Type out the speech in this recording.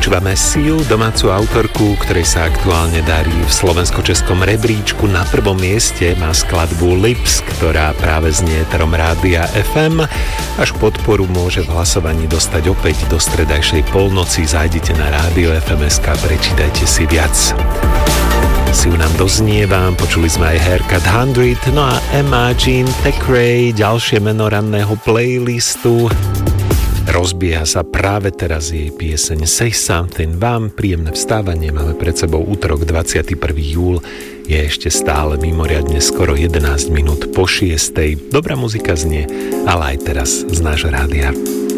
Počúvame Siu, domácu autorku, ktorej sa aktuálne darí v slovensko-českom rebríčku. Na prvom mieste má skladbu Lips, ktorá práve znie éterom Rádia FM. Až podporu môže v hlasovaní dostať opäť do stredajšej polnoci. Zajdite na Rádio FM.sk, prečítajte si viac. Siu nám doznieva, počuli sme aj Haircut 100, no a Emma Jean Thackeray, ďalšie meno ranného playlistu. Rozbieha sa práve teraz jej pieseň Say Something. Vám príjemné vstávanie, máme pred sebou útorok 21. júl, je ešte stále mimoriadne skoro 11 minút po 6. Dobrá muzika znie, ale aj teraz z nášho rádia.